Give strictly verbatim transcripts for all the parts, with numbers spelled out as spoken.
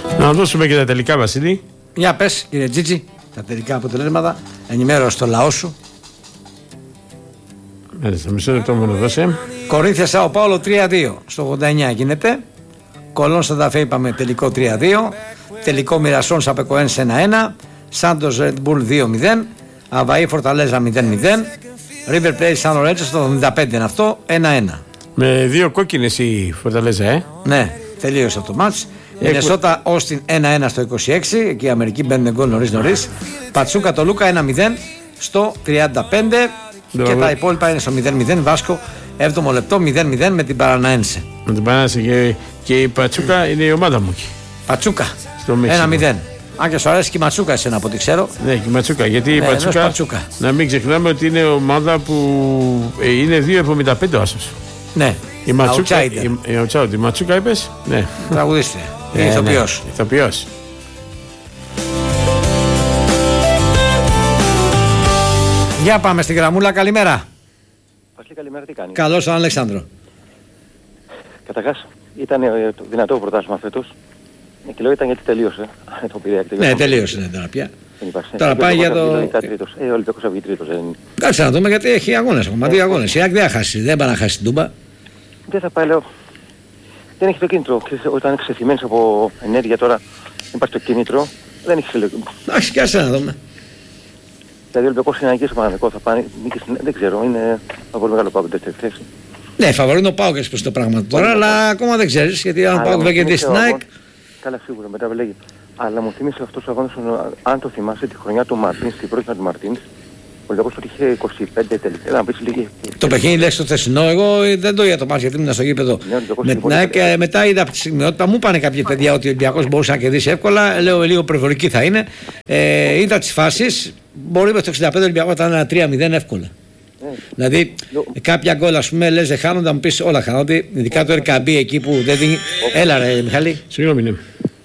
Να δώσουμε και τα τελικά, Βασίλη. Για πες, κύριε Τζίτζι, τα τελικά αποτελέσματα. Ενημέρωσε το λαό σου. Μάλιστα, μισό λεπτό μόνο δώσε. Κορίνθια Σάο Πάολο τρία δύο. Στο ογδόντα εννιά γίνεται. Κολόν Σανταφέ είπαμε τελικό τρία δύο. Τελικό Μοιρασόν Σαπεκοένς ένα ένα. Σάντος Ρεντ Μπουλ δύο μηδέν. Αβαή Φορταλέζα μηδέν μηδέν. River Plate Σαν Λορέντσο στο εβδομήντα πέντε είναι αυτό. ένα ένα. Με δύο κόκκινες η Φορταλέζα, ε. Ναι, τελείωσε το μάτς. Μινεσότα Όστιν ένα ένα στο είκοσι έξι. Εκεί οι Αμερικοί μπαίνουν γκολ νωρίς νωρίς. Πατσούκα το Λούκα ένα μηδέν στο τριάντα πέντε. Και τα υπόλοιπα είναι στο μηδέν μηδέν. Βάσκο έβδομο λεπτό μηδέν μηδέν με την Παραναένσε. Με την Παραναένσε και, και η Πατσούκα είναι η ομάδα μου εκεί. Πατσούκα ένα μηδέν. Αν και σου αρέσει και η Ματσούκα εσένα από ό,τι ξέρω. Ναι, και η Ματσούκα. Γιατί η ναι, Πατσούκα, Πατσούκα. Να μην ξεχνάμε ότι είναι ομάδα που ε, είναι δύο εβδομήντα πέντε ο άσος. Ναι. Η Ματσούκα, η, η, η, η Ματσούκα είπες. Ναι. Τραγουδίστρια. Ε, ηθοποιός. Ναι, ηθοποιός. Για πάμε στην γραμμούλα, καλημέρα. Πασλή, καλημέρα, τι κάνει. Καλώς τον Αλέξανδρο. Καταρχάς, ήταν το δυνατό πρωτάθλημα φέτος. Και λέω ήταν γιατί τελείωσε. Το πήρε, ναι, τελείωσε ναι, τώρα πια. Υπάρχει. Τώρα πάει για το... Ε, ο Ολυμπιακός θα βγει τρίτος. Κάτσε να δούμε γιατί έχει αγώνες, ακόμα δύο αγώνες. Η ΑΕΚ δεν θα χάσει, δεν πάει να χάσει την Τούμπα. Δεν θα πάει, λέω. Δεν έχει το κίνητρο. Όταν είναι ξεθυμένος από ενέργεια τώρα, δεν υπάρχει το κίνητρο. Δεν έχει συλλογή. Εντάξει, κάτσε να δούμε. Δηλαδή ο Ολυμπιακός είναι αγγής παναδικό, θα πάνε, δεν ξέρω, είναι ένα πολύ μεγάλο πάγο δεύτερη θέση. Ναι, φαβορεί είναι ο Πάοκ έτσι προς το πράγμα τώρα, αλλά ακόμα δεν ξέρεις, γιατί αν ο Πάοκ δεν κερδίσει την ΑΕΚ... Καλά, σίγουρα, μετά λέγει. Αλλά μου θύμισε αυτός ο αγώνας, αν το θυμάσαι, τη χρονιά του Μαρτίνς, την πρώτη του Μαρτίνς, ο Ολυμπιακός τότε είχε είκοσι πέντε τελικά. Να πεις λίγη. Το παιχνίδι λες στο θεσινό, εγώ δεν το είδα το μάτς γιατί ήμουν στο γήπεδο. Με την ΑΕΚ και μετά είδα από τη στιγμιότητα, μου πάνε κάποια παιδιά ότι ο Ολυμπιακός μπορούσε να κερδίσει εύκολα. Λέω λίγο προβολική θα είναι. Ε, είδα τις φάσεις, μπορεί με το εξήντα πέντε ο Ολυμπιακός ήταν ένα τρία μηδέν εύκολα. Ναι. Δηλαδή Λο... κάποια γκολ ας πούμε λες δεν χάνονται, θα μου πεις όλα χάνονται. Ειδικά το Ερκαμπή εκεί που δεν δίνει. Έλα ρε Μιχάλη. Συγγνώμη, ναι.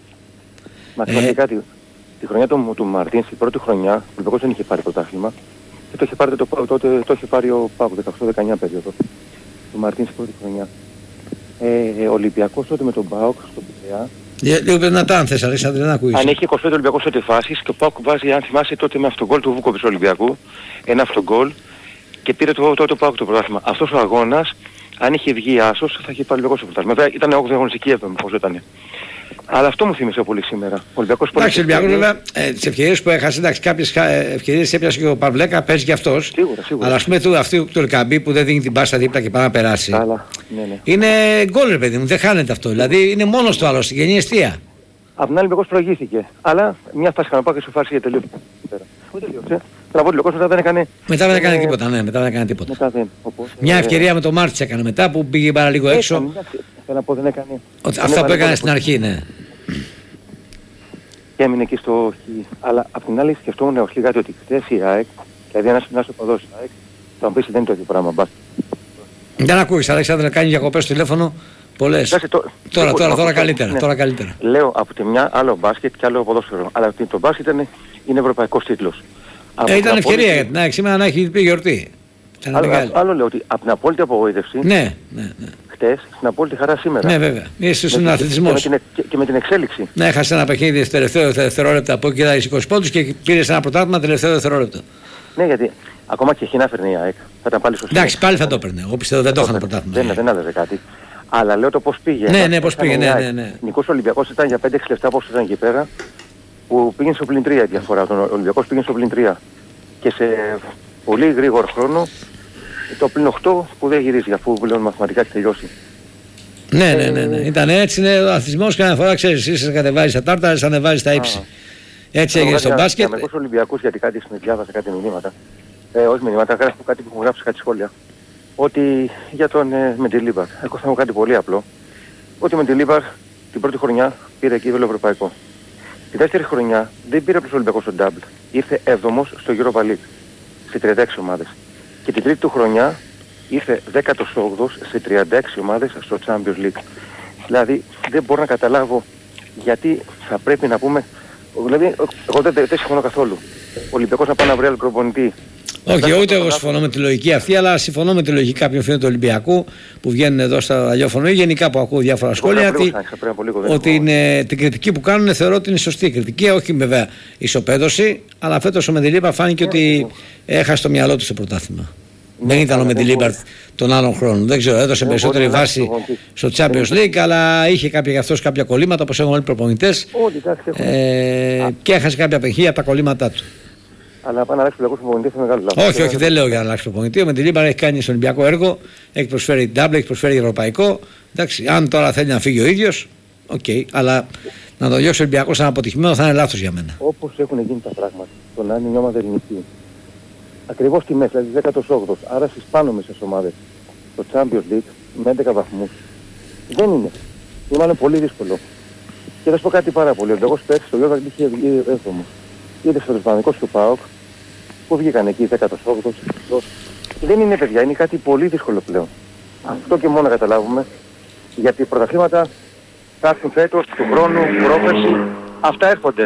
Μα θυμάται ε... κάτι. Τη χρονιά του, του Μαρτίνς, η πρώτη χρονιά, ο Ολυμπιακός δεν είχε πάρει πρωτάθλημα. Και το είχε πάρει, το, τότε το είχε πάρει ο Πάκου, δεκαοκτώ δεκαεννιά περίοδο. Του Μαρτίνς η πρώτη χρονιά. Ε, ο Ολυμπιακός τότε με τον Πάοκ στο Πειραιά. Λίγο δυνατά αν θες Αλέξανδρε να ακούεις. Αν έχει είκοσι πέντε Ολυμπιακός τότε φάσεις και ο Πάοκ βάζει, αν θυμάσαι τότε με αυτογκόλ του Βούκοβιτς του Ολυμπιακού, ένα αυτογκόλ και πήρε το, τότε ο Πάοκ το πρωτάθλημα. Αυτός ο αγώνας, αν είχε βγει άσος, θα είχε πάρει ο Ολυμπιακός το πρωτάθλημα. Βέβαια ήταν όγδοη αγωνιστική έβδομη, πώς ήταν. Αλλά αυτό μου θύμισε πολύ σήμερα. Ο Ολυμπιακός πολύ. Εντάξει, ο Ολυμπιακός βέβαια ε, τις ευκαιρίες που έχασε, εντάξει, κάποιες ευκαιρίες έπιασε και ο Παυλέκα, παίζει και αυτός. Σίγουρα, σίγουρα. Αλλά ας πούμε του, αυτού του Ερκαμπή που δεν δίνει την πάσα δίπλα και πάει να περάσει. Καλά, ναι, ναι. Είναι γκολ, ρε παιδί μου, δεν χάνεται αυτό. Δηλαδή είναι μόνος του άλλος, στην γενή αιστεία. Απ' την άλλη, ο Ολυμπιακός προηγήθηκε. Αλλά μια φάση καναπά και σου φάση για τελείωση. Πού τελείωσε. Τώρα ο Ολυμπιακός μετά δεν έκανε. Μετά δεν έκανε τίποτα, ναι, μετά δεν έκανε τίποτα. Μετά δεν. Οπότε, μια ευκαιρία με τον Μάρτις έκανε μετά που πήγε πάρα λίγο έξω. Θέλω να πω δεν έκανε. Αυτά που έκανε στην αρχή, ναι. Και έμεινε εκεί στο χ. Αλλά απ' την άλλη σκεφτόμουν ως λιγάκι ότι χθες η ΑΕΚ, δηλαδή ένας ένας οπαδός η ΑΕΚ, θα μου πεις δεν είναι το ίδιο πράγμα. Μπας. Δεν ακούεις, Αλέξανδρε, κάνει διακοπές στο τηλέφωνο πολλές. Κάτσε, το... Τώρα, το... τώρα, το... τώρα, καλύτερα, ναι. τώρα καλύτερα. Λέω από τη μια άλλο μπάσκετ και άλλο ποδόσφαιρο. Αλλά το μπάσκετ είναι, είναι ευρωπαϊκός τίτλος. Ε, ήταν ευκαιρία για την ΑΕΚ σήμερα να έχει πει γιορτή. Άλλο, άλλο λέω ότι από την απόλυτη απογοήτευση. Ναι, ναι, ναι. Χτες, στην απόλυτη χαρά σήμερα. Ναι, βέβαια. Είσαι στον αθλητισμό. Και, και, και με την εξέλιξη. Ναι, έχασε ένα παιχνίδι στο τελευταίο δευτερόλεπτο από εκεί και είκοσι πόντους και πήρε ένα πρωτάθλημα τελευταίο δευτερόλεπτο. Ναι, γιατί ακόμα και χ να φέρνει η ΑΕΚ. Θα ήταν πάλι σωστή. Εντάξει, πάλι θα το έπαιρνε. Εγώ πιστεύω δεν το είχαν πρωτάθλημα. Δεν, δεν άδερε κάτι. Αλλά λέω το πώς πήγε. Ναι, ναι, πώς πήγε. Ναι, ναι, ναι. Νικός Ολυμπιακός ήταν για πέντε έξι λεπτά όπως ήταν εκεί πέρα. Που πήγαινε στο πλην τρία η διαφορά. Ο Ολυμπιακός πήγαινε στο πλην τρία. Και σε πολύ γρήγορο χρόνο το πλην οκτώ που δεν γυρίζει αφού πλέον μαθηματικά έχει τελειώσει. Ναι, ναι, ναι, ναι. Ήταν έτσι, είναι ο αθλητισμός καμιά φορά ξέρεις, είσαι κατεβάζεις τα τάρταρα, ανεβάζεις τα ύψη. Έτσι έγινε στο μπάσκετ. Για μερικούς Ολυμπιακούς γιατί κάτι στην διάβασα κάτι μηνύματα. Ε, όχι μηνύματα, γράφω κάτι που μου γράψει κάτι σχόλια. Ότι για τον ε, Μεντιλίμπαρ. Εγώ θα έχω κάτι πολύ απλό. Ότι ο Μεντιλίμπαρ την πρώτη χρονιά πήρε κύπελλο ευρωπαϊκό. Τη δεύτερη χρονιά δεν πήρε απλώς ο Ολυμπιακός στο double. Ήρθε έβδομος στο Europa League. Σε τριάντα έξι ομάδες. Και την τρίτη του χρονιά ήρθε δέκατος όγδοος σε τριάντα έξι ομάδες στο Champions League. Δηλαδή δεν μπορώ να καταλάβω γιατί θα πρέπει να πούμε. Δηλαδή εγώ δεν, δεν συμφωνώ καθόλου. Ο Ολυμπιακός να πάει να βρει άλλο προπονητή Όχι, ούτε εγώ συμφωνώ με τη λογική αυτή, αλλά συμφωνώ με τη λογική κάποιων φίλων του Ολυμπιακού που βγαίνουν εδώ στα ραδιόφωνο ή γενικά που ακούω διάφορα σχόλια. Ότι, ότι είναι, την κριτική που κάνουν θεωρώ ότι είναι σωστή κριτική. Όχι βέβαια ισοπαίδωση, αλλά φέτος ο Μεντιλίμπαρ φάνηκε ότι έχασε το μυαλό του στο πρωτάθλημα. Δεν ήταν ο Μεντιλίμπαρ των άλλων χρόνων. Δεν ξέρω, έδωσε περισσότερη βάση στο Champions League, αλλά είχε κάποια, γι' αυτός κάποια κολλήματα όπως έχουν όλοι οι προπονητές. Ε, και έχασε κάποια παιχνίδια από τα κολλήματά του. Αλλά πάνω να αλλάξει πλακούς προπονητή είναι μεγάλο λάθος. Όχι, όχι, δεν λέω για να αλλάξει προπονητή. Ο Μεντιλίμπαρ έχει κάνει στο Ολυμπιακό έργο, έχει προσφέρει double, έχει προσφέρει ευρωπαϊκό. Εντάξει, αν τώρα θέλει να φύγει ο ίδιος, οκ, okay, αλλά να το διώξει ο Ολυμπιακός σαν αποτυχημένο θα είναι λάθος για μένα. Όπως έχουν γίνει τα πράγματα, το να είναι μια ομάδα ελληνική. Ακριβώς τη μέση, δηλαδή δέκατος όγδοος, άρα στις πάνω μεσές ομάδες, το Champions League με έντεκα βαθμούς. Δεν είναι. Είναι μάλλον πολύ δύσκολο. Και θα σου πω κάτι πάρα πολύ. Εγώ πέρσι στο Γιώργο είχε βγει έβδομος. Είδε στο Ισπανικό του ΠΑΟΚ που βγήκαν εκεί δέκατος όγδοος. Δεν είναι παιδιά, είναι κάτι πολύ δύσκολο πλέον. Αυτό και μόνο να καταλάβουμε. Γιατί οι πρωταθλήματα θα έρθουν φέτος, του χρόνου, πρόπερση. Αυτά έρχονται.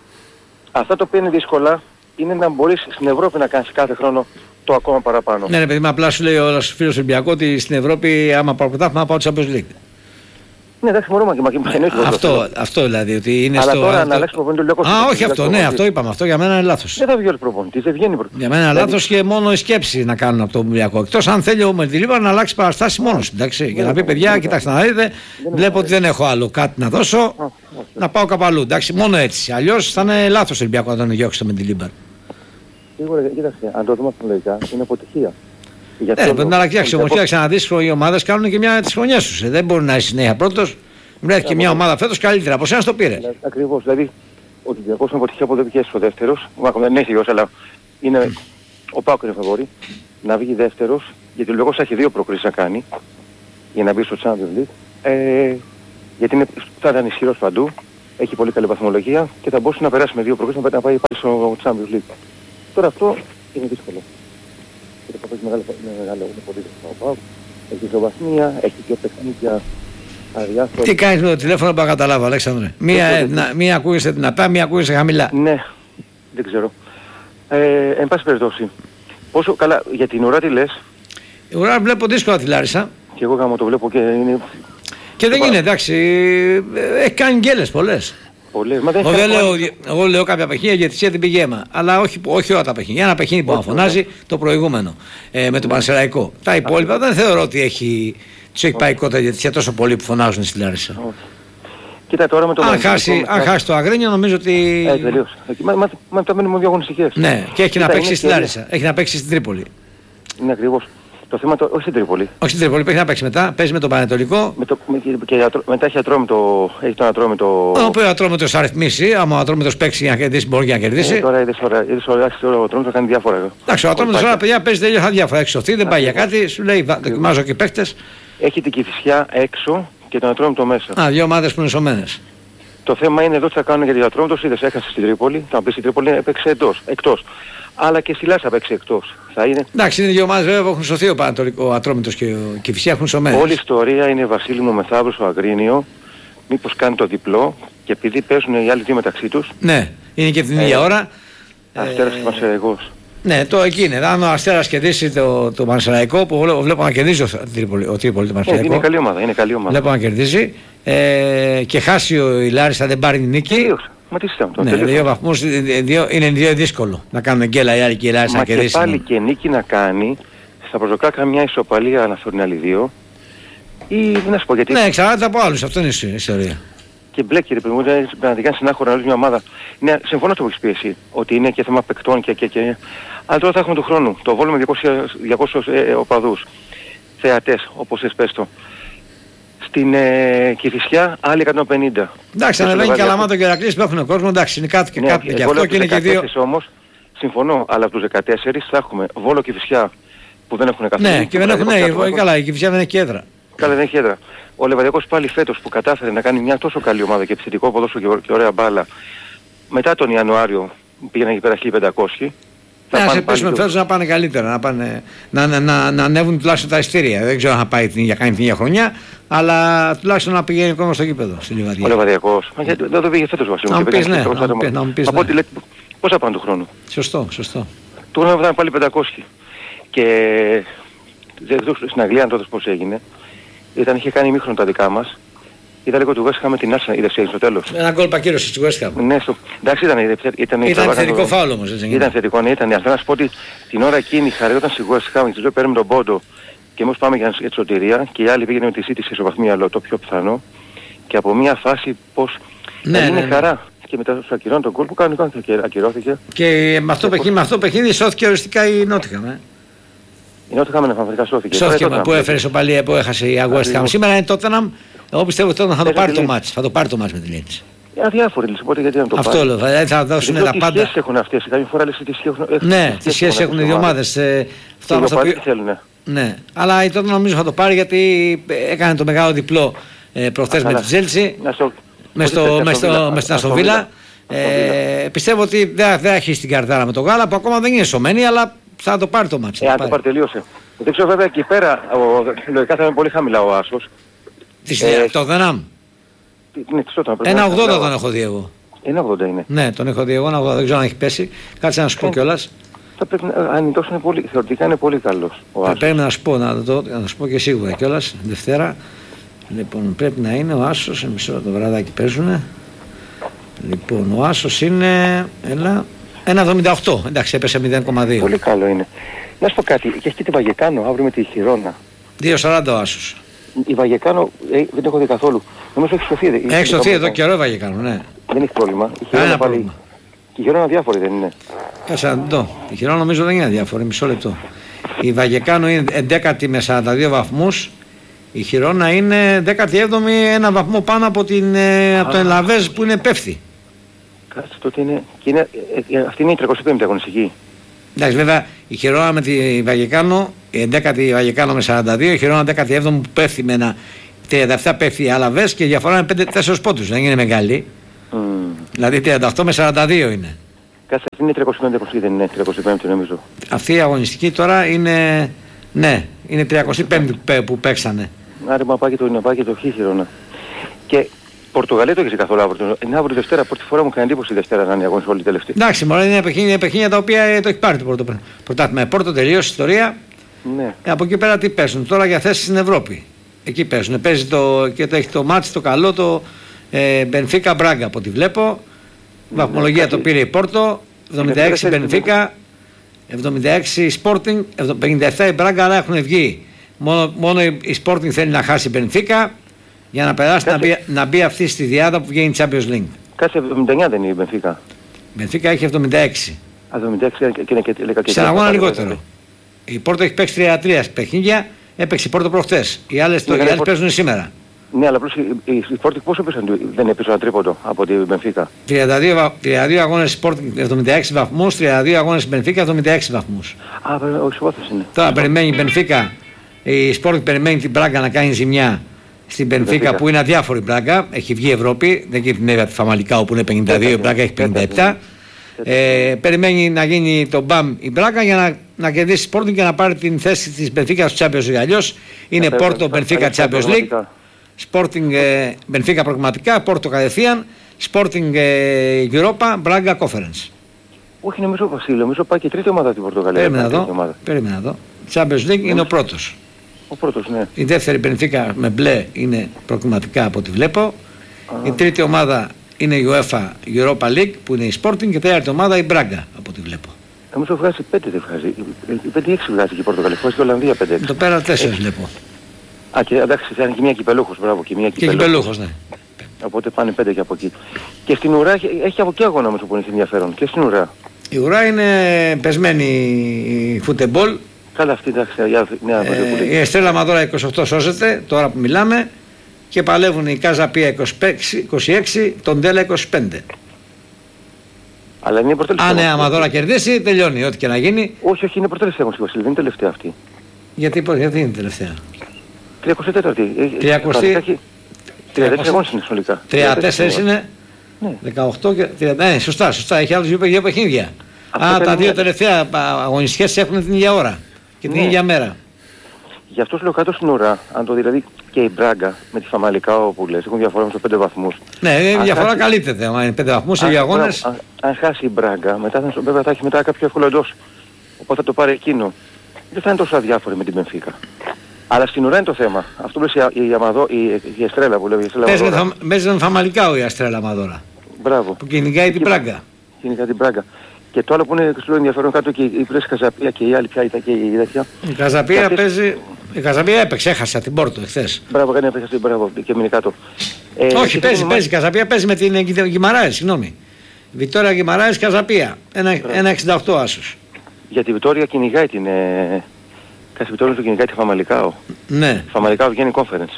Αυτά το οποίο είναι δύσκολα είναι να μπορείς στην Ευρώπη να κάνεις κάθε χρόνο το ακόμα παραπάνω. Ναι, ναι, παιδί, απλά σου λέει ο φίλος Ολυμπιακό ότι στην Ευρώπη, άμα πάω πρωτάθλημα, να πάω τη Champions League. Ναι, εντάξει, μπορούμε και μα αυτό, αυτό δηλαδή, ότι είναι αλλά στο... τώρα να αλλάξει προπονητή του Α, όχι αυτό, ναι, αυτό είπαμε, αυτό για μένα είναι λάθος. Δεν θα βγει ο προπονητής, δεν βγαίνει προπονητής. Για μένα είναι δηλαδή... λάθος και μόνο η σκέψη να κάνουν από το Ολυμπιακό. Εκτός αν θέλει ο Μεντιλίμπαρ να αλλάξει παραστάση μόνος, εντάξει, για να πει παιδιά, κοιτάξτε να δείτε, βλέπω ότι δεν έχω άλλο κάτι να δώσω, να πάω κάπου αλλού, εντάξει, μόνο έτσι. Αλλιώς θα είναι λάθος ο Ολυμπιακό να τον διώξει το Μεντιλίμπαρ. Σίγουρα, κοίταξε, αν το δούμε αυτολογικά, είναι αποτυχία. Ναι, πρέπει να αλλάξει όμως, κοίταξε να δεις, οι ομάδες κάνουν και μια τις χρονιές τους. Δεν μπορεί να είσαι συνέχεια πρώτος. Βρέθηκε και μια ομάδα φέτος καλύτερα. Από σένα το πήρε. Ακριβώς. Δηλαδή, ο Ολυμπιακός είναι αποτυχία από εδώ και στο δεύτερος. Δεν έχει γιος, αλλά είναι... ο ΠΑΟΚ είναι φαβόρη να βγει δεύτερος. Γιατί ο Ολυμπιακός έχει δύο προκρίσεις να κάνει για να μπει στο Champions League. Ε, γιατί είναι, θα ήταν ισχυρός παντού. Έχει πολύ καλή βαθμολογία και θα μπορούσε να περάσει με δύο προκρίσεις να πάει πάλι στο Champions League. Τώρα αυτό είναι δύσκολο. Και το μεγάλο είναι μεγάλο, είναι πολύ δύσκολο ο ΠΑΟΚ. Έχει ισοβαθμία, έχει και παιχνίδια. Αδιάφορα. Τι κάνεις με το τηλέφωνο που να καταλάβω, Αλέξανδρε. Μία, να, μία ακούγεσαι δυνατά, μία ακούγεσαι χαμηλά. Ναι, δεν ξέρω. Ε, εν πάση περιπτώσει, πόσο καλά, για την ουρά τι λες? Η ουρά βλέπω δύσκολα τη Λάρισα. Και εγώ γάμο το βλέπω και είναι... Και δεν είναι, εντάξει, έχει κάνει γκέλες πολλές. Πολλές, μα δεν εγώ, δεν λέω, εγώ λέω κάποια παιχνίδια γιατί εσύ δεν πήγε αίμα. Αλλά όχι, όχι όλα τα παιχνίδια. Ένα παιχνίδι που να φωνάζει το προηγούμενο ε, με τον Πανσεραϊκό. Τα υπόλοιπα δεν θεωρώ ότι έχει... Τους έχει πάει κότα γιατί τόσο πολλοί που φωνάζουν στη Λάρισα. Κοίτα τώρα με το... Αν χάσει, αν χάσει το Αγρίνιο νομίζω ότι... Ε, τελείως. Μα, μα, μα τα μένουμε δύο αγωνιστικές. Ναι, και έχει να παίξει στη Λάρισα. Έχει να παίξει στην Τρίπολη. Ναι, ακριβώς. Το θέμα το... όχι στην Τρίπολη. Όχι στην Τρίπολη, έχει να παίξει μετά. Παίζει με τον Πανετολικό. Με το... με... και ατρό... μετά έχει ατρόμητο... έχει τον ατρόμητο... Ο οποίος ατρόμητος αριθμίσει. Άμα ο ατρόμητος παίξει για να κερδίσει μπορεί να κερδίσει. Ε, τώρα είδες ώρα, είδες ώρα, ώρα, ο ατρόμητος κάνει διάφορα. Εντάξει, ο ατρόμητος ώρα παιδιά παίζει τελείως διάφορα. Εξωθεί, δεν πάει για κάτι. Σου λέει δοκιμάζω και παίχτες. Έχει την Κηφισιά έξω και τον Ατρόμητο μέσα. Α, δύο ομάδες που είναι σωμένες. Το θέμα είναι εδώ τι θα κάνουν για τον Ατρόμητο. Είδες, έχασε στην Τρίπολη. Θα πει στην Τρίπολη έπαιξε εντός, εκτός. Αλλά και στη Λάρισα παίξει εκτός. Θα είναι... Εντάξει, είναι δύο ομάδες βέβαια που έχουν σωθεί ο, ο Ατρόμητος και ο Κηφισιά έχουν σωμένες. Όλη η ιστορία είναι Βασίλη μου μεθαύριο στο Αγρίνιο. Μήπως κάνει το διπλό και επειδή παίζουν οι άλλοι δύο μεταξύ τους. Ναι, είναι και την ίδια ε, ώρα. Αστέρας και Πανσεραϊκός. Ναι, το εκεί είναι. Αν ο Αστέρας κερδίσει το, το Πανσεραϊκό που βλέπω να κερδίζει ο Τρίπολη, ο Τρίπολη το Πανσεραϊκό. Ναι, είναι καλή ομάδα, είναι καλή ομάδα. Βλέπω να κερδίζει ε, και χάσει ο Ηλάρης θα δεν πάρει την νίκη. Τελείως. Μα τι συζητάμε τώρα. Ναι, δύο βαθμούς δύο, είναι δύο δύσκολο να κάνουν γκέλα οι άλλοι και η Ηλάρης να κερδίσει. Μα και πάλι και νίκη να κάνει στα προσδοκά καμιά ισοπαλία να φέρουν άλλοι δύο. Ή δεν να σου πω γιατί. Ναι, εξαρτάται από άλλους, αυτό είναι η ιστορία. Και μπλέκει ρε παιδί μου, να την κάνει συνάχωρα να λες μια ομάδα. Ναι, συμφωνώ το που έχεις πει εσύ, ότι είναι και θέμα παικτών και, και, και... Αλλά τώρα θα έχουμε του χρόνου. Το Βόλο με διακόσιους ε, οπαδούς, θεατές, όπως θες πες το. Στην ε, Κηφισιά άλλοι εκατόν πενήντα. Εντάξει, ανεβαίνει και Καλαμάτο και Ηρακλής που έχουν κόσμο, εντάξει, είναι κάτι και ναι, κάτι και αυτό και είναι και δύο. Όμως, συμφωνώ, αλλά από τους δεκατέσσερις θα έχουμε Βόλο Κηφισιά που δεν έχουν καθόλου. Ναι, και δεν έχουν, ναι, καλά, η Κηφισιά δεν έχει έδρα. Καλά, δεν έχει έδρα. Ο Λεβαδιακός πάλι φέτος που κατάφερε να κάνει μια τόσο καλή ομάδα και επιθετικό ποδόσφαιρο και ωραία μπάλα, μετά τον Ιανουάριο πήγαινε εκεί πέρα χίλια πεντακόσιοι. Ναι, ας ελπίσουμε φέτος να πάνε καλύτερα, να, πάνε, να, να, να, να ανέβουν τουλάχιστον τα ειστήρια. Δεν ξέρω αν θα πάει την, για κάνει την ίδια χρονιά, αλλά τουλάχιστον να πηγαίνει ακόμα στο γήπεδο, στη Λιβαδιά. Ο Λεβαδιακός. Μα γιατί δεν το πήγε φέτος Βασίλη. Να μου πεις ναι, να μου πεις ναι. Από ό,τι λέτε, πώς θα πάνε του χρόνου. Σωστό, σωστό. του χρόνου ήταν πάλι πεντακόσια. Και στην Αγγλία, αν τότε πώς έγινε, ήταν, είχε κάνει ημίχρονο τα δικά μας. Ήταν λίγο του West Ham με την Arsenal, είδες στο τέλος. Ένα γκολ πακύρωση του West Ham. Ναι, στο... εντάξει ήταν. Ήταν, ήταν, ήταν θετικό φάουλ όμως, έτσι. Ήταν θετικό, ναι, ήταν. Θέλω να σου πω ότι την ώρα εκείνη χαριόταν στη West Ham και τους παίρνουμε τον πόντο και εμείς πάμε για τη σωτηρία και οι άλλοι πήγαινε με τη City σε ισοβαθμία, το πιο πιθανό. Και από μια φάση πως ναι, είναι ναι, ναι. χαρά. Και μετά σου ακυρώνει τον γκολ που κανονικά ακυρώθηκε. Και με αυτό, παιχνίδι, με αυτό το παιχνίδι σώθηκε οριστικά η Νότιχαμ. Ε. Η Νότιχαμ πραγματικά σώθηκε. Σώθηκε που έφερε σοπαλία που έχασε η West Ham. Σήμερα είναι Tottenham. Εγώ πιστεύω ότι θα το πάρει το μάτς. Θα το πάρει το μάτς με τη Leeds. Αδιάφοροι λοιπόν, γιατί να το πάρει. Αυτό λέω, δηλαδή θα δώσουν τα πάντα. Τι σχέσεις έχουν αυτές, καμιά φορά λες τι σχέσεις έχουν. Ναι, τι σχέσεις έχουν οι δύο ομάδες. Αυτό το θέλουν. Ναι, αλλά η Tottenham νομίζω θα το πάρει γιατί έκανε το μεγάλο διπλό προχθές με τη Chelsea. Μες στην Αστον Βίλα. Πιστεύω ότι δεν θα έχει την καρτάρα με τον Γάλα που ακόμα δεν είναι σωμένη, αλλά θα το πάρει το μάτς. Ε, αν το πάρει τελείωσε. Δεν ξέρω βέβαια εκεί πέρα, λογικά θα είναι πολύ χαμηλά ο Άσος. Το Τότεναμ. Ένα ογδόντα τον έχω δει εγώ. Ένα ογδόντα είναι. Ναι, τον έχω δει εγώ, ένα ογδόντα, δεν ξέρω αν έχει πέσει. Κάτσε να σου πω κιόλας. Αν είναι πολύ, θεωρητικά είναι πολύ καλός ο Άσος. Πρέπει να σου πω, να το να σου πω και σίγουρα κιόλας, Δευτέρα. Λοιπόν, πρέπει να είναι ο Άσος, σε μισό το βραδάκι παίζουνε. Λοιπόν, ο Άσος είναι, έλα, ένα εβδομήντα οκτώ, εντάξει, έπεσε μηδέν κόμμα δύο. Πολύ καλό είναι. Να σου πω κάτι, και έχει και τη Βαγεκάνο αύριο με τη Χιρόνα. δύο σαράντα ο Άσος. Η Βαγεκάνο ε, δεν έχω δει καθόλου. Νομίζω έχει σωθεί. Έχει σωθεί εδώ καιρό η Βαγεκάνο, ναι. Δεν έχει πρόβλημα. Η Χιρόνα πάλι. Και η Χιρόνα διάφορη δεν είναι. Κάτσε να δω. Η Χιρόνα νομίζω δεν είναι διάφορη, μισό λεπτό. Η Βαγεκάνο είναι έντεκατη με σαράντα δύο βαθμούς. Η Χιρόνα είναι δέκατη έβδομη, ένα βαθμό πάνω από, την, ε, από το Ελαβέζ που είναι πέφτη. Κάτσε τότε είναι. Και είναι ε, ε, αυτή είναι η τριακοστή πέμπτη αγωνιστική. Εντάξει, βέβαια η Χιρόνα με τη Βαγεκάνο, η έντεκατη Βαγεκάνο με σαράντα δύο, η Χιρόνα δέκατη έβδομη που πέφτει με ένα τριάντα επτά πέφτει η Αλαβές και η διαφορά είναι πέντε τέσσερα πόντους, δεν είναι μεγάλη. Mm. Δηλαδή τριάντα οκτώ με σαράντα δύο είναι. Κάτσε αυτή είναι η τριακοστή πέμπτη, δεν είναι τριακοστή πέμπτη νομίζω. Αυτή η αγωνιστική τώρα είναι, ναι, είναι τριακοστή πέμπτη που παίξανε. Άρα μαπάκι το είναι, μαπάκι το Χιρόνα. Και Πορτογαλία το έχεις καθόλου αύριο. Είναι αύριο Δευτέρα, πρώτη φορά μου κάνει εντύπωση η Δευτέρα να είναι η αγώνες όλη τελευταία. Εντάξει, μωρέ, είναι παιχνίδια, παιχνίδια τα οποία το έχει πάρει το πρώτο πρωτάθλημα. Πόρτο τελείωσε η ιστορία. Ναι. Ε, από εκεί πέρα τι παίζουν τώρα για θέσεις στην Ευρώπη. Εκεί παίζουν. Παίζει το, και το έχει το μάτς το καλό το Μπενφίκα Μπράγκα από ό,τι βλέπω. Ναι, βαθμολογία κάτι... το πήρε η Πόρτο. εβδομήντα έξι Μπενφίκα, εβδομήντα έξι Sporting, πενήντα επτά η Μπράγκα, αλλά έχουν βγει. Μόνο, μόνο η Sporting θέλει να χάσει η Μπενφίκα για να περάσει να μπει, να μπει αυτή στη διάδα που βγαίνει η Champions League. Κάτσε εβδομήντα εννιά δεν είναι η Μπενφίκα. Η Μπενφίκα έχει εβδομήντα έξι. Α, εβδομήντα έξι και είναι και λέγα και σε αγώνα λιγότερο. Η Πόρτο έχει παίξει τριάντα τρία παιχνίδια, έπαιξε η Πόρτο προχθές. Οι άλλες ναι, Πόρτο... παίζουν σήμερα. Ναι, αλλά απλώς η, η, η Sporting πόσο πέσαν, δεν έπαιζε ένα τρίποντο από την Μπενφίκα. τριάντα δύο αγώνες Sporting εβδομήντα έξι βαθμούς, τριάντα δύο αγώνες Μπενφίκα εβδομήντα έξι βαθμούς. Α, όχι σοβάθος είναι. Τώρα περιμένει η Μπενφίκα, η Sporting περιμένει την Μπράγκα να κάνει ζημιά στην Μπενφίκα που είναι αδιάφορη Μπράγκα, έχει βγει Ευρώπη, δεν έχει την Εύα τη Φαμαλικά όπου είναι πενήντα δύο, η Μπράγκα έχει πενήντα επτά. Ε, περιμένει να γίνει το μπαμ η Μπράγκα για να, να κερδίσει Sporting και να πάρει την θέση της Μπενφίκα στο Champions League. Αλλιώς είναι Πόρτο, Μπενφίκα, Champions League, Sporting, Μπενφίκα προγραμματικά, Πόρτο κατευθείαν, Sporting Europa, Μπράγκα Conference. Όχι, νομίζω Βασίλειο, νομίζω πάει και τρίτη ομάδα την Πορτογαλία. Περίμενα εδώ, περίμενα εδώ. Champions League είναι ο πρώτος. Ο πρώτος, ναι. Η δεύτερη Μπενφίκα με μπλε είναι προκριματικά από ό,τι βλέπω. Α. Η τρίτη ομάδα είναι η UEFA Europa League που είναι η Sporting και η τέταρτη ομάδα η Μπράγκα από ό,τι βλέπω. Νομίζω βγάζει πέντε δεν βγάζει. Η πέντε έξι βγάζει και η Πορτογαλία. Βγάζει και η Ολλανδία πέντε έξι. Το πέρα τέσσερα βλέπω. Α, και εντάξει, θα είναι και μια κυπελούχος, μπράβο, και μια κυπελούχος. Και κυπελούχος, ναι. Οπότε πάνε πέντε και από εκεί. Και στην ουρά έχει, έχει από εκεί αγώνα όμως που είναι ενδιαφέρον. Και στην ουρά. Η ουρά είναι πεσμένη φουτεμπόλ. Καλά αυτή εντάξει, νέα ε, η Εστρέλα Μαδόρα είκοσι οκτώ σώζεται τώρα που μιλάμε και παλεύουν η Κάζα Πία είκοσι έξι, τον Ντέλα είκοσι πέντε. Αλλά είναι η πρωτέλευση. Αν η Αμαδόρα κερδίσει, τελειώνει ό,τι και να γίνει. Όχι, όχι, είναι πρωτέλευση όμως η Βασίλη, δεν είναι τελευταία αυτή. Γιατί, γιατί είναι τελευταία. τριάντα τέσσερα. τριάντα τέσσερα αγώνες είναι συνολικά. τριάντα τέσσερα είναι. Ναι. δεκαοκτώ και τριάντα. Ναι, σωστά, σωστά. Έχει άλλους δύο παιχνίδια. Α, τα δύο τελευταία αγωνιστικές έχουν την ίδια ώρα και την ίδια μέρα. Γι' αυτό σου λέω κάτω στην ουρά, αν το δηλαδή και η Μπράγκα με τη Φαμαλικά όπου λες, έχουν διαφορά με τους πέντε βαθμούς. Ναι, η διαφορά χάσει... καλύπτεται, άμα είναι πέντε βαθμούς σε δύο αγώνες. Αν, αν χάσει η Μπράγκα, μετά θα, βέβαια θα έχει μετά κάποιο εύκολο εντός. οπότε θα το πάρει εκείνο. Δεν θα είναι τόσο αδιάφορη με την Μπενφίκα. Αλλά στην ουρά είναι το θέμα. Αυτό που λέει η, Αμαδό, η, η Εστρέλα που λέει. Παίζει με Φαμαλικάο η Αστρέλα Αμαδόρα. Μπράβο. Που κυνηγάει την Πράγκα. Κυνηγάει την Πράγκα. Και το άλλο που είναι εξαιρετικό ενδιαφέρον κάτω και η Πρέσβη Καζαπία και η άλλη πια ήταν και η τέτοια. Η Καζαπία αυτές... παίζει. Η Καζαπία έπαιξε, έχασε την Πόρτο εχθές. Μπράβο, κάνει έπαιξε την Μπράβο και μείνει κάτω. Ε, Όχι, παίζει, παίζει. Η Καζαπία παίζει με την Γιμαράη, συγγνώμη. Βιτόρια Γιμαράη Καζαπία. ένα εξήντα οκτώ άσος. Για τη Βιτόρια κυνηγάει την. Ε... Κάθε Βιτόρια του κυνηγάει τη Φαμαλικάο. Ναι. Φαμαλικάο βγαίνει conference.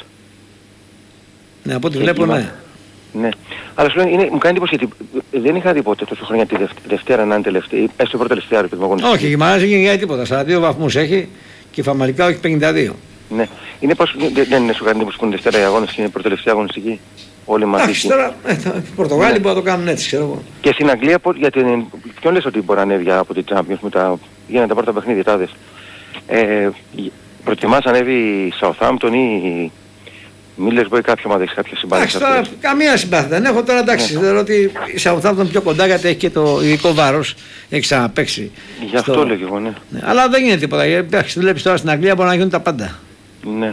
Ναι, από ό,τι βλέπω, ναι. Ναι. Αλλά σου λένε, είναι, μου κάνει εντύπωση γιατί δεν είχα δει ποτέ τόσο χρόνια τη Δευτέρα να είναι τελευταία, έστω πρώτο τελευταία ρε παιδί μου. Όχι, η Γιμαράη δεν κυνηγάει τίποτα. σαράντα δύο βαθμούς έχει και η Φαμαλικάο έχει πενήντα δύο. Ναι. Είναι πως, δεν είναι σου κάνει εντύπωση που είναι Δευτέρα οι αγώνες και είναι πρώτο τελευταία αγωνιστική. Όλοι μαζί. Εντάξει, τώρα ε, οι Πορτογάλοι ναι. Μπορούν να το κάνουν έτσι, ξέρω εγώ. Και στην Αγγλία, γιατί ποιον λες ότι μπορεί να ανέβει από την Champions με τα γίνανε τα πρώτα παιχνίδια τάδες. Ε, προτιμάς να ανέβει η Southampton ή Μίλες μπορεί κάποιο ομάδα, έχεις κάποια συμπάθεια. Εντάξει, τώρα καμία συμπάθεια δεν έχω. Τώρα εντάξει, ναι. Θεωρώ ότι η Southampton πιο κοντά γιατί έχει και το ειδικό βάρος. Έχει ξαναπαίξει. Γι' αυτό στο... λέω και εγώ, ναι. ναι. Αλλά δεν γίνεται τίποτα. Εντάξει, βλέπεις τώρα στην Αγγλία μπορεί να γίνουν τα πάντα. Ναι.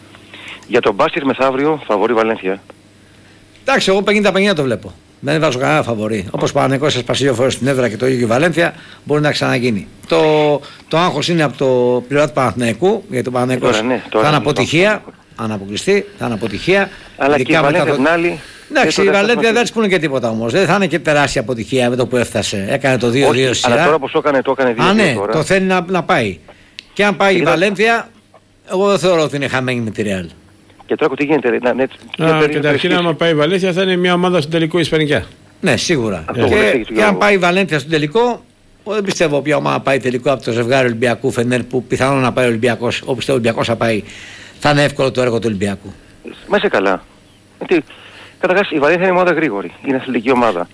Για τον μπάσκετ μεθαύριο, φαβορεί Βαλένθια. Εντάξει, εγώ πενήντα πενήντα το βλέπω. Δεν βάζω κανένα φαβορί. Όπως ο Παναθηναϊκός έσπασε δύο φορές στην έδρα και το ίδιο και η Βαλένθια, μπορεί να ξαναγίνει. Το, το άγχος είναι από το πλευρά του Παναθηναϊκού, γιατί το Παναθηναϊκός ναι, θα είναι αποτυχία. Αν αποκλειστεί, θα είναι αποτυχία. Αλλά και η Βαλένθια την άλλη. Εντάξει, η Βαλένθια δεν της πούνε και τίποτα όμως. Δεν θα είναι και τεράστια αποτυχία με το που έφτασε. Έκανε το δύο δύο σειρά. Αλλά τώρα όπως το έκανε, το έκανε δύο δύο. Α, ναι, τώρα. Το θέλει να, να πάει. Και αν πάει η Βαλένθια, εγώ δεν θεωρώ ότι είναι χαμένη με τη Ρεάλ. Και τώρα τι γίνεται. Να, ναι, Α, καταρχήν, άμα πάει η Βαλένθια, θα είναι μια ομάδα στο τελικό Ισπανικά. Ναι, σίγουρα. Yeah. Και, και αν πάει η Βαλένθια στο τελικό, δεν πιστεύω ποια ομάδα πάει τελικό από το ζευγάρι Ολυμπιακού Φενέρ που πιθανόν να πάει ο Ολυμπιακός. Όπου πιστεύω ο Ολυμπιακός θα πάει, θα είναι εύκολο το έργο του Ολυμπιακού. Μα είσαι καλά. Γιατί, καταρχάς η Βαλένθια είναι ομάδα γρήγορη. Είναι αθλητική ομάδα.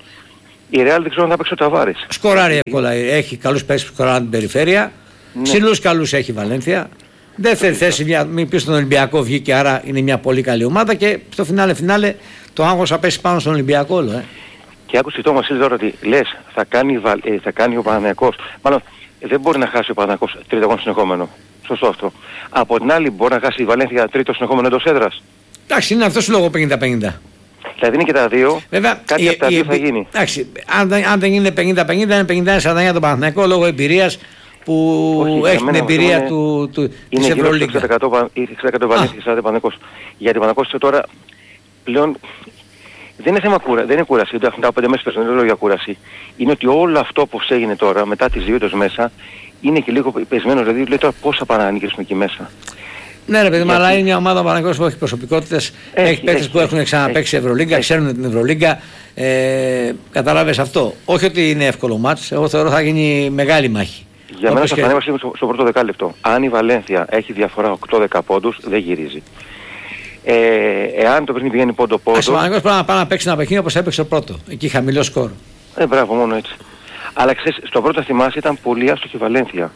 Η Ρεάλ δεν ξέρω αν θα παίξει ο Ταβάρες. Σκοράρει εύκολα. Έχει καλούς παίκτες που σκοράρουν την περιφέρεια. Ναι. Ψηλούς καλούς έχει η Βαλένθια. Δεύτερη θέση, μια, μην πει στον Ολυμπιακό βγήκε, άρα είναι μια πολύ καλή ομάδα και στο φινάλε φινάλε το άγχος θα πέσει πάνω στον Ολυμπιακό όλο. Ε. Και άκουσε το Μασίλη τώρα ότι λες θα κάνει, ε, θα κάνει ο Παναθηναϊκός. Μάλλον ε, δεν μπορεί να χάσει ο Παναθηναϊκός τρίτο αγώνα συνεχόμενο. Σωστό αυτό. Από την άλλη μπορεί να χάσει η Βαλένθια τρίτο συνεχόμενο εντός έδρας. Εντάξει, είναι αυτό σου λόγο πενήντα πενήντα. Δηλαδή είναι και τα δύο. Βέβαια, κάτι η, από τα δύο θα γίνει. Εντάξει, αν, αν δεν είναι πενήντα πενήντα είναι πενήντα ένα σαράντα εννιά το Παναθηναϊκό λόγω εμπειρίας που όχι, έχει την εμπειρία είναι, του, του, είναι της Ευρωλίγκα. Είναι εξήντα τοις εκατό Βαλένθια και σαράντα τοις εκατό Παναθηναϊκός. Γιατί ο Παναθηναϊκός τώρα πλέον δεν είναι θέμα κούρα, δεν είναι κούραση, δεν έχουν τα πέντε μέσα δεν λέω για κούραση. Είναι ότι όλο αυτό που έγινε τώρα μετά τις δύο ήττες μέσα είναι και λίγο πεσμένο, δηλαδή λέει τώρα πώς θα πάνε να νικήσουμε εκεί μέσα. Ναι ρε παιδί μου, αλλά είναι μια ομάδα Παναθηναϊκός που έχει προσωπικότητες, έχει, έχει παίκτες που έχουν ξαναπαίξει Ευρωλίγκα, ξέρουν την Ευρωλίγκα. Ε, καταλάβες αυτό. Όχι ότι είναι εύκολο μάτς, εγώ θεωρώ θα γίνει μεγάλη μάχη. Για μένα θα και... φανεί στο, στο πρώτο δεκάλεπτο. Αν η Βαλένθια έχει διαφορά οκτώ δέκα πόντους, δεν γυρίζει. Ε, εάν το παιχνίδι πηγαίνει πόντο πόντο. Ο Παναθηναϊκός πρέπει να πάει να παίξει ένα παιχνίδι όπως έπαιξε το πρώτο. Εκεί χαμηλό σκορ. Ε, μπράβο, μόνο έτσι. Αλλά ξέρεις, στο πρώτο θυμάσαι ήταν πολύ άστοχη η Βαλένθια.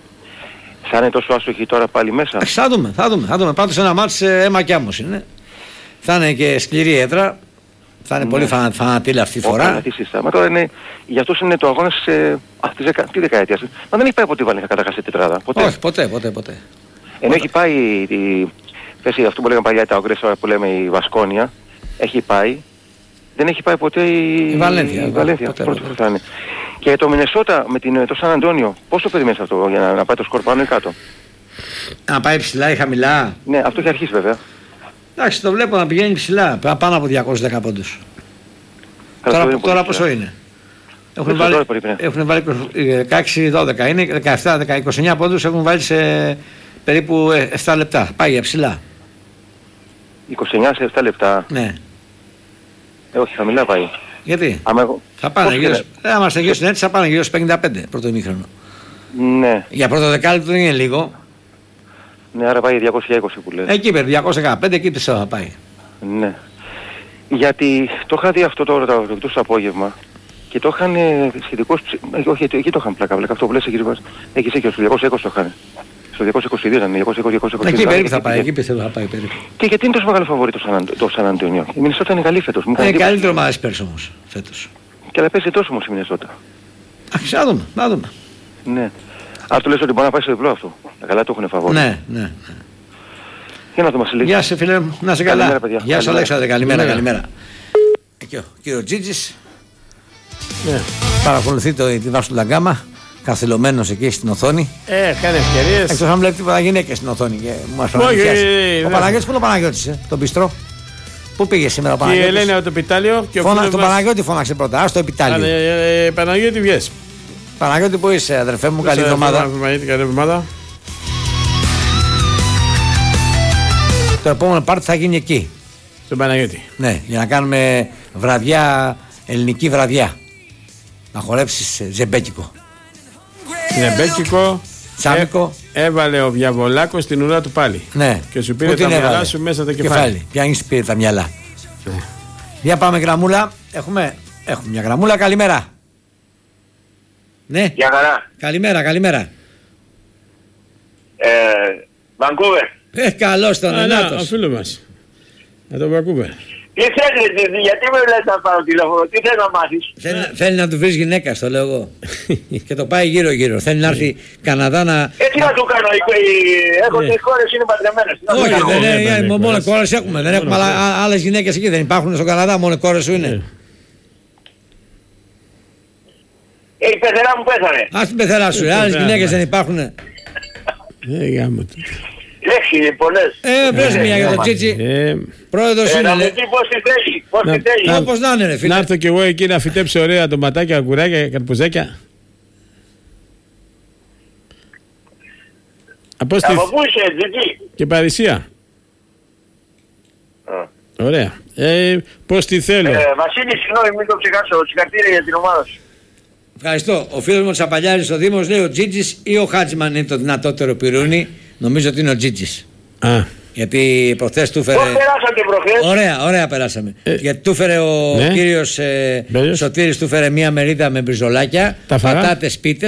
Θα είναι τόσο άστοχη τώρα πάλι μέσα. Ε, θα δούμε, θα δούμε. Θα δούμε. Πάντως ένα μάτς ε, αίμα κι άμμος είναι. Θα είναι και σκληρή έδρα. Θα είναι ναι. πολύ φανατήλα αυτή τη φορά. Μα τώρα είναι, για αυτούς είναι το αγώνας ε, αυτής δεκα, τη δεκαετίας. Μα δεν έχει πάει ποτέ η Βαλένθια καταρχάς σε τετράδα. Ποτέ. Όχι, ποτέ, ποτέ, ποτέ. Ενώ έχει πάει, η, πέσει, αυτό που λέγαμε παλιά τα ογκρές που λέμε η Βασκόνια, έχει πάει. Δεν έχει πάει ποτέ η, η Βαλένθια. Η Βαλένθια ποτέ, ποτέ. Ποτέ. Ποτέ. Και το Μινεσότα με την, το Σαν Αντώνιο, πώς το περιμένεις αυτό για να, να πάει το σκορ πάνω ή κάτω? Να πάει ψηλά ή χαμηλά? Ναι, αυτό έχει αρχίσει βέβαια. Εντάξει, το βλέπω να πηγαίνει ψηλά, πάνω από διακόσιους δέκα πόντους. Τώρα, τώρα πόσο είναι? Έχουν βάλει, έχουν βάλει δεκαέξι δώδεκα, είναι δεκαεπτά δεκαεπτά είκοσι εννιά πόντους, έχουν βάλει σε περίπου επτά λεπτά. Πάει για ψηλά. είκοσι εννιά σε επτά λεπτά. Ναι. Ε, όχι, χαμηλά πάει. Γιατί? Άμα εγώ... Θα πάνε γύρω, ε, άμα στεγίσουν έτσι θα πάνε γύρω στους πενήντα πέντε πρώτο ημίχρονο. Ναι. Για πρώτο δεκάλεπτο δεν είναι λίγο. Ναι, άρα πάει διακόσια είκοσι που λες. Εκεί πέρα, διακόσια δεκαπέντε, εκεί πιστεύω θα πάει. Ναι. Γιατί το είχα δει αυτό τώρα το, το, το απόγευμα και το είχαν σχετικώς, όχι εκεί το είχαν πλάκα, πλάκα αυτό που λες εκεί, έχεις εκεί στο διακόσια είκοσι το είχαν. Στο διακόσια είκοσι δύο ήταν, διακόσια είκοσι, διακόσια είκοσι. Εκεί περίπου θα πάει, εκεί πιστεύω θα πάει περίπου. Και γιατί είναι τόσο μεγάλο φαβορί το Σαν, το Σαν Αντώνιο? Η Μινεσότα είναι καλή φέτος. Είναι καλύτερο ομάδα της πέρσι όμως, φέτος. Και αλλά παίζει τόσο όμως η Μινεσότα. Αχ, θα δούμε, θα δούμε. Ναι. Α, του λες ότι μπορεί να πάει στο διπλό αυτό. Καλά το έχουν φαβόρει. Ναι, ναι. Για να το Βασιλή. Γεια σε φίλε μου, να σε καλά. Καλημέρα, παιδιά. Γεια σου Καλημέρα. Αλέξανδρε, καλημέρα, Καλημέρα. καλημέρα. Εκεί ο κύριο Τζίτζης Ναι. παρακολουθεί το, τη βάση του Λαγκάμα, καθυλωμένος εκεί στην οθόνη. Ε, κάνει ευκαιρίες. Εκτός αν βλέπει τίποτα γυναίκες στην οθόνη και μας Όχι, παρακολουθεί. ε, ε, Ο ναι. Παναγιώτης, πού είναι ο Παναγιώτης, ε, τον Πιστρό. Πού πήγε σήμερα ο Και η Παναγιώτης. Ελένη από το Πιτάλιο και ο Φώνα, φίλος τον μας- Παναγιώτη φώναξε πρώτα, ας το επιτάλιο. Ε, ε, Παναγιώτη βγες. Παναγιώτη, που είσαι αδερφέ μου, καλή Είσαι, εβδομάδα. Παναγιώτη, καλή εβδομάδα. Το επόμενο πάρτι θα γίνει εκεί. Στον Παναγιώτη. Ναι, για να κάνουμε βραδιά, ελληνική βραδιά. Να χορέψεις ε, ζεμπέκικο. Είναι μπέκικο. Τσάμικο. Ε, έβαλε ο Διαβολάκος την ουρά του πάλι. Ναι. Και σου Πού πήρε την τα μυαλά έβαλε? σου μέσα το κεφάλι. Πιάνεις πήρε τα μυαλά. Για πάμε γραμμούλα. Έχουμε, έχουμε μια γραμμούλα. Καλημέρα. Ναι. Για χαρά. Καλημέρα, καλημέρα. Ε, Βανκούβερ. Ε, καλώς τον Α, να, ο Ενάτος. φίλος μας. Να τον Βακούβερ. Τι θέλεις, τι- γιατί με λες να πάρω τηλέφωνο, τι θέλεις να μάθεις. Θέλει, θέλει να του βρεις γυναίκα, στο λέω εγώ. Και το πάει γύρω-γύρω. Θέλει να έρθει Καναδά να. Έτσι να του κάνω, οι- οι- έχω Ναι. τις χώρες είναι παντρεμένες. Τι να του Όχι, κάνω. δεν ναι, είναι. ναι, ναι, Μόνο κόρες. κόρες έχουμε. Δεν έχουμε Μόνο άλλα- άλλες γυναίκες εκεί. Δεν υπάρχουν στον Καναδά. Μόνο κόρες σου είναι. Ε, η πεθερά μου πέθανε. Ας την πεθερά σου. Άλλες πεθερά, γυναίκες ναι. δεν υπάρχουν. Ε, Ε, γάμο του. Έχει πολλές. βρες μια για τον Τσίτσι. Ε, Πρόεδρος Ε, είναι. να μου λέει. πει πώς τη θέλει, πώς Να- τη θέλει. να- Όπως να είναι, ρε φίλε. να έρθω κι εγώ εκεί να φυτέψω ωραία ντοματάκια, αγκουράκια, καρπουζάκια. Από στη... Από πού είσαι, Τζιτζί. και Παρισία. Α. Ωραία. Ε, πώς τη θέλω. Ε, Βασίλη, συγγνώμη, μην το ξεχάσω. Συγχαρητήρια για την ομάδα σου. Ευχαριστώ. Ο φίλος μου Τσαπαλιάρης ο Δήμος λέει ο Τζίτζης ή ο Χάτζημαν είναι το δυνατότερο πυρούνι. Νομίζω ότι είναι ο Τζίτζης. Α, Γιατί προχθές του Πώς έφερε. περάσατε προχθές. Ωραία, ωραία περάσαμε. Ε, Γιατί του έφερε ο ναι. κύριος ε, Μπέλιος. Σωτήρης, του έφερε μία μερίδα με μπριζολάκια, Τα φάγα. πατάτες πίτες.